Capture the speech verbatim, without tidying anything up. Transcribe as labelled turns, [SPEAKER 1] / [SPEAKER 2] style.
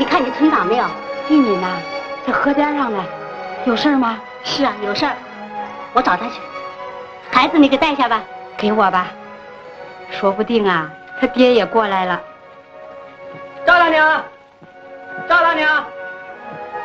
[SPEAKER 1] 你看你村长没有？
[SPEAKER 2] 玉敏呐，在河边上呢，有事吗？
[SPEAKER 1] 是啊，有事儿，我找他去。孩子，你给带下吧。
[SPEAKER 2] 给我吧，说不定啊，他爹也过来了。
[SPEAKER 3] 赵大娘，赵大娘。